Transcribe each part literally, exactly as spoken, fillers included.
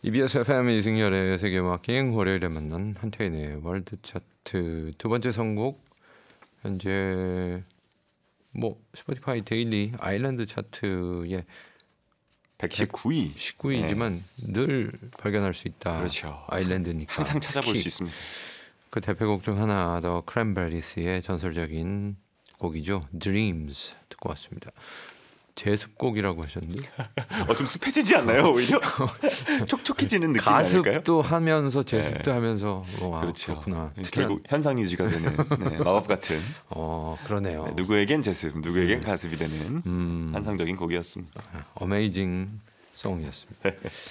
이비에스 에프엠 이승열의 세계음악여행 월요일에 만난 한태인의 월드 차트 두 번째 선곡 현재 뭐 스포티파이 데일리 아일랜드 차트에 백십구 위 십구 위이지만 네. 늘 발견할 수 있다. 그렇죠. 아일랜드니까 항상 찾아볼 수 있습니다. 그 대표곡 중 하나 더 크랜베리스의 전설적인 곡이죠. Dreams 듣고 왔습니다. 제습곡이라고 하셨는데 어, 좀 습해지지 않나요? 오히려 촉촉해지는 느낌 아닐까요? 가습도 하면서 제습도 네. 하면서 와, 그렇죠. 그렇구나. 결국 현상 유지가 되는 네, 마법 같은. 어 그러네요. 네, 누구에겐 제습, 누구에겐 네. 가습이 되는 음. 환상적인 곡이었습니다. 어메이징 송이었습니다.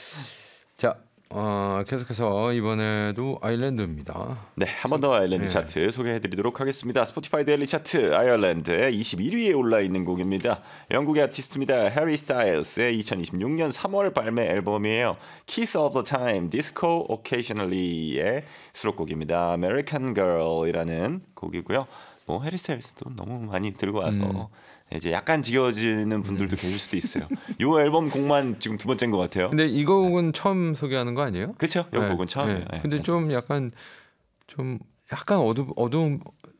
자. 어, 계속해서 이번에도 아일랜드입니다. 네, 한 번 더 아일랜드 네. 차트 소개해드리도록 하겠습니다. 스포티파이 데일리 차트 아일랜드의 이십일 위에 올라 있는 곡입니다. 영국의 아티스트입니다. 해리 스타일스의 이천이십육 년 삼월 발매 앨범이에요. Kiss of the Time, Disco Occasionally의 수록곡입니다. American Girl이라는 곡이고요. 뭐 해리 스타일스도 너무 많이 들고 와서 음. 이제 약간 지겨워지는 분들도 음. 계실 수도 있어요. 이 앨범 곡만 지금 두 번째인 것 같아요. 근데 이 곡은 네. 처음 소개하는 거 아니에요? 그렇죠. 이 네. 곡은 처음이에요. 네. 네. 근데 네. 좀 약간 좀 약간 어두 어두운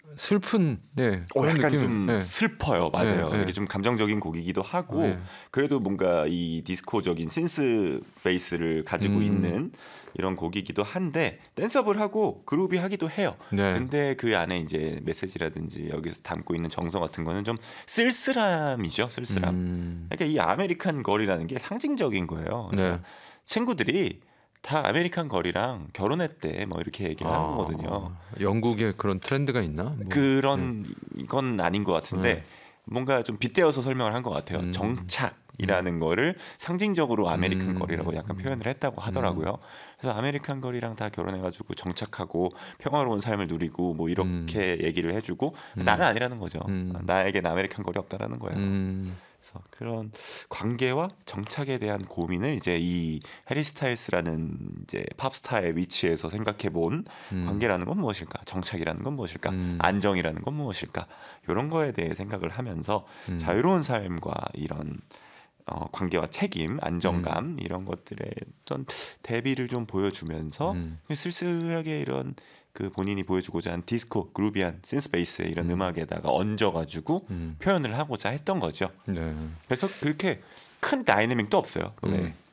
슬픈 네, 어, 약간 느낌. 좀 네. 슬퍼요. 맞아요. 네. 이게 좀 감정적인 곡이기도 하고 네. 그래도 뭔가 이 디스코적인 신스 베이스를 가지고 음. 있는 이런 곡이기도 한데 댄스업을 하고 그루비하기도 해요. 네. 근데 그 안에 이제 메시지라든지 여기서 담고 있는 정서 같은 거는 좀 쓸쓸함이죠. 쓸쓸함. 음. 그러니까 이 아메리칸 걸이라는 게 상징적인 거예요. 그러니까 네. 친구들이 다 아메리칸 걸이랑 결혼했대 뭐 이렇게 얘기를 아, 하는 거거든요. 영국에 그런 트렌드가 있나? 뭐. 그런 네. 건 아닌 것 같은데 네. 뭔가 좀 빗대어서 설명을 한 것 같아요. 음. 정착이라는 음. 거를 상징적으로 아메리칸 음. 거리라고 약간 표현을 했다고 하더라고요. 음. 그래서 아메리칸 거리랑 다 결혼해가지고 정착하고 평화로운 삶을 누리고 뭐 이렇게 음. 얘기를 해주고 음. 나는 아니라는 거죠. 음. 나에겐 아메리칸 거리 없다라는 거예요. 음. 그래서 그런 관계와 정착에 대한 고민을 이제 이 해리 스타일스라는 이제 팝스타의 위치에서 생각해본 음. 관계라는 건 무엇일까? 정착이라는 건 무엇일까? 음. 안정이라는 건 무엇일까? 이런 거에 대해 생각을 하면서 음. 자유로운 삶과 이런 어, 관계와 책임, 안정감 음. 이런 것들의 어떤 대비를 좀 보여주면서 음. 쓸쓸하게 이런 그 본인이 보여주고자 한 디스코, 그루비한, 신스베이스의 이런 음. 음악에다가 얹어가지고 음. 표현을 하고자 했던 거죠. 네. 그래서 그렇게 큰 다이내믹도 없어요. 노래. 음.